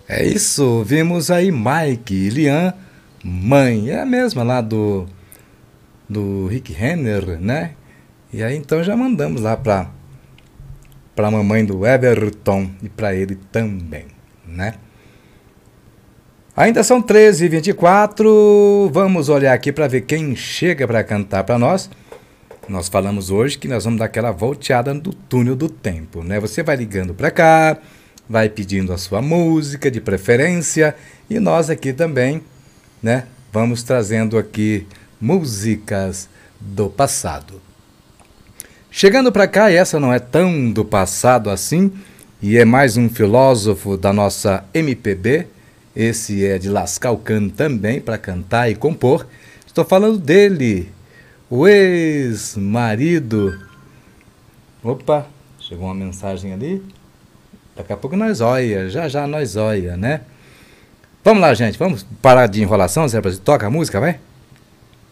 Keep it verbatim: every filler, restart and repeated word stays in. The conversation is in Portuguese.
É isso, vimos aí Mike e Lian, Mãe, é a mesma lá do, do Rick Renner, né? E aí então já mandamos lá pra, pra mamãe do Everton e pra ele também, né? Ainda são treze e vinte e quatro, vamos olhar aqui para ver quem chega para cantar para nós. Nós falamos hoje que nós vamos dar aquela volteada do túnel do tempo, né? Você vai ligando para cá, vai pedindo a sua música de preferência e nós aqui também, né? Vamos trazendo aqui músicas do passado. Chegando para cá, e essa não é tão do passado assim, e é mais um filósofo da nossa M P B. Esse é de lascar o cano também para cantar e compor. Estou falando dele, o ex-marido. Opa, chegou uma mensagem ali. Daqui a pouco nós olha, já já nós olha, né? Vamos lá, gente, vamos parar de enrolação, Zé Brasil. Toca a música, vai?